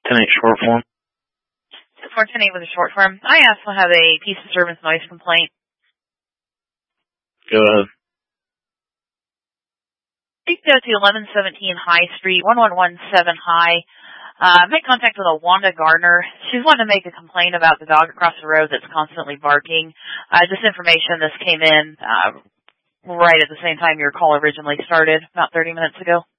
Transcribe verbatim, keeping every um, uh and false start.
ten eight short form. four ten eight with a short form. I also have a piece of service noise complaint. Go ahead. Please go to eleven seventeen High Street, one one one seven High. Uh, made contact with a Wanda Gardner. She's wanting to make a complaint about the dog across the road that's constantly barking. Uh, this information, this came in uh, right at the same time your call originally started, about thirty minutes ago.